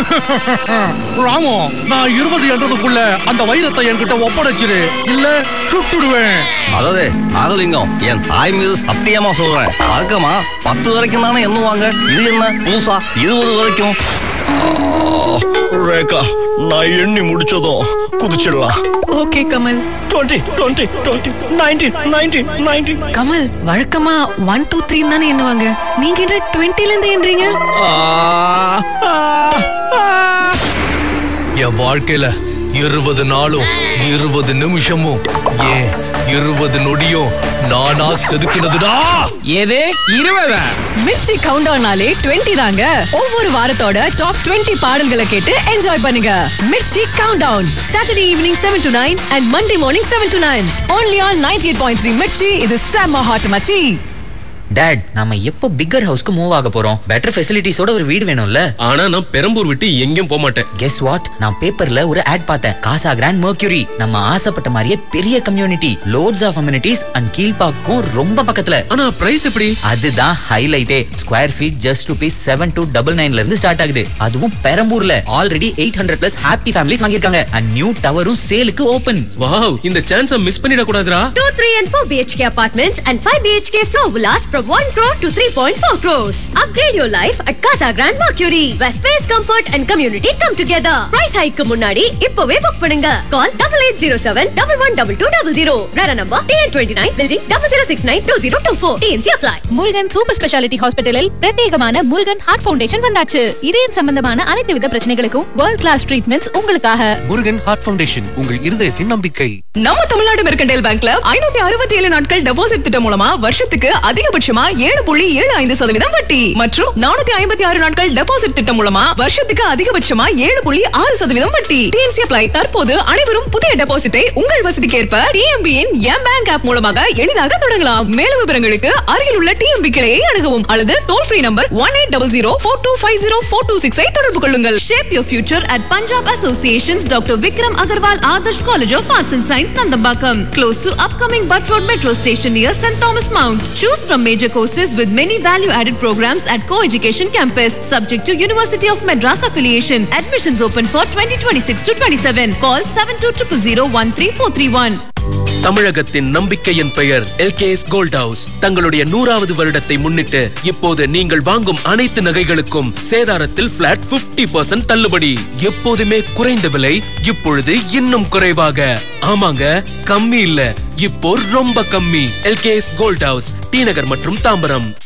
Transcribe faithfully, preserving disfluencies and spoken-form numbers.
ராமு, நான் இருபது என்றதுக்குள்ள அந்த வைரத்தை என்கிட்ட ஒப்படைச்சிரு, இல்ல சுட்டுடுவேன். அதாவது நாகலிங்கம், என் தாய் மீது சத்தியமா சொல்றேன், வழக்கமா பத்து வரைக்கும் தானே எண்ணுவாங்க, இது என்ன புதுசா இருபது வரைக்கும்? ரேகா, நான் எண்ணி முடிச்சதும் குதிச்சிடலாம். Okay Kamal. Twenty twenty twenty nineteen nineteen nineteen. Kamal, வழக்கமா ஒன் டூ த்ரீ தானே எண்ணுவாங்க, நீங்க என்ன டுவெண்ட்டில இருந்து எண்றீங்க? என் வாழ்க்கையில இருபது நாளும் இருபது நிமிஷமும் ஏன் இருபது நொடியும் நானா செதுக்கினதுடா. ஏது இருபதா? மிர்ச்சி கவுண்டவுன்னாலே டுவெண்ட்டி தாங்க. ஒவ்வொரு வாரத்தோட டாப் டுவெண்ட்டி பாடல்களை கேட்டு என்ஜாய் பண்ணுங்க. Mirchi countdown Saturday evening seven to nine and Monday morning seven to nine only on ninety-eight point three Mirchi. இது செம்ம ஹாட் மச்சி. டாட், நாம எப்போ பிக்கர் ஹவுஸ்க்கு மூவ் ஆக போறோம்? பெட்டர் ஃபெசிலிட்டிஸோட ஒரு வீடு வேணும்ல. ஆனா நான் பெரம்பூர் விட்டு எங்கேயும் போக மாட்டேன். கெஸ் வாட், நான் பேப்பர்ல ஒரு ஆட் பார்த்தேன். காசா கிராண்ட் மர்க்யூரி, நம்ம ஆசைப்பட்ட மாதிரியே பெரிய community, loads of amenities and கீழ்பாக்கும் ரொம்ப பக்கத்துல. ஆனா பிரைஸ் எப்படி? அதுதான் ஹைலைட்டே. Square feet just rupees seven two double நைன்ல இருந்து ஸ்டார்ட் ஆகுது. அதுவும் பெரம்பூர்ல already eight hundred plus happy families வாங்கிருக்காங்க. And new டவரும் சேலுக்கு ஓபன். வாவ், இந்த சான்ஸை மிஸ் பண்ணிட கூடாதுடா. two, three and four B H K apartments and five B H K floor villas from one crore to three point four crores. Upgrade your life at Casa Grand Mercury, where space, comfort and community come together. Price hike க்கு முன்னாடி இப்பவே book பண்ணுங்க. Call eight eight zero seven one one two two zero zero. Rara number T N twenty-nine building zero zero six nine two zero two four. T N C apply. Murugan super speciality ஹாஸ்பிடலில் பிரத்யேகமான Murugan heart foundation வந்தாச்சு. இதயம் சம்பந்தமான அனைத்து வித பிரச்சனைகளுக்கும் world class treatments உங்களுக்காக. Murugan heart foundation, உங்கள் இருதயத்தின் நம்பிக்கை. நம்ம தமிழ்நாடு மெர்கன்டைல் பேங்க்ல ஐநூத்தி அறுபத்தி ஏழு நாட்கள் டெபாசிட் திட்டம் மூலமா வருஷத்துக்கு அதிகபட்சமா ஏழு புள்ளி ஏழு ஐந்து சதவீதம் வட்டி மற்றும் நானூத்தி ஐம்பத்தி ஆறு நாட்கள் டெபாசிட் திட்டம் மூலமா வருஷத்துக்கு அதிகபட்சமா ஏழு புள்ளி ஆறு சதவீதம் வட்டி. DNC apply. தற்போது அனைவரும் புதிய டெபாசிட்டை உங்கள் வசதிக்கேற்ப டிஎம்பியின் எம் பேங்க் ஆப் மூலமாக எளிதாக தொடங்கலாம். மேலும் விவரங்களுக்கு அருகில் உள்ள டிஎம்பி கிளையை அணுகவும் அல்லது toll free number one eight zero zero four two five zero four two six ஐ தொடர்பு கொள்ளுங்கள். Shape your future at Punjab Association's Doctor Vikram Agarwal Adarsh College of Arts and Science, Nandambakam, close to upcoming Butt Road Metro Station near Saint Thomas Mount. Choose from major courses with many value-added programs at Co-Education Campus, subject to University of Madras affiliation. Admissions open for twenty twenty-six to twenty-seven. Call seven two zero zero one three four three one. தமிழகத்தின் நம்பிக்கையின் பெயர் L K S gold house. தங்களுடைய நூறாவது வருடத்தை முன்னிட்டு இப்போது நீங்கள் வாங்கும் அனைத்து நகைகளுக்கும் சேதாரத்தில் பிளாட் பிப்டி பர்சன்ட் தள்ளுபடி. எப்போதுமே குறைந்த விலை, இப்பொழுது இன்னும் குறைவாக. ஆமாங்க, கம்மி இல்ல, இப்போ ரொம்ப கம்மி. L K S gold house, D நகர் மற்றும் தாம்பரம்.